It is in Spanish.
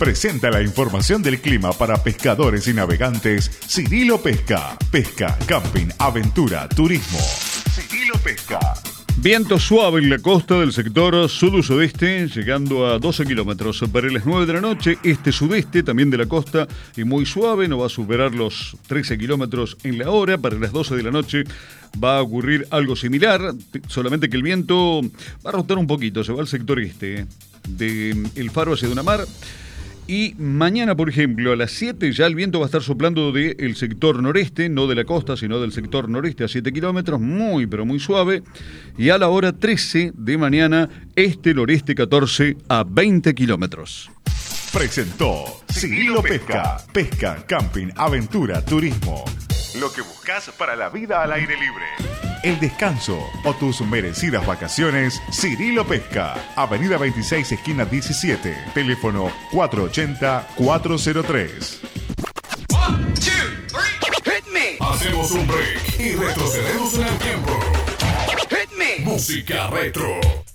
Presenta la información del clima para pescadores y navegantes Cirilo Pesca. Pesca, camping, aventura, turismo. Cirilo Pesca. Viento suave en la costa del sector sud-sudeste, llegando a 12 kilómetros. Para las 9 de la noche, este-sudeste, también de la costa, y muy suave, no va a superar los 13 kilómetros en la hora. Para las 12 de la noche va a ocurrir algo similar, solamente que el viento va a rotar un poquito, se va al sector este, de El Faro hacia Dunamar. Y mañana, por ejemplo, a las 7 ya el viento va a estar soplando del sector noreste, no de la costa, sino del sector noreste a 7 kilómetros, muy pero muy suave. Y a la hora 13 de mañana, este-noreste 14 a 20 kilómetros. Presentó Cirilo Pesca. Pesca, camping, aventura, turismo. Lo que buscas para la vida al aire libre. El descanso o tus merecidas vacaciones, Cirilo Pesca. Avenida 26, esquina 17. Teléfono 480-403. 1, 2, 3, hit me. Hacemos un break y retrocedemos en el tiempo. Hit me. Música retro.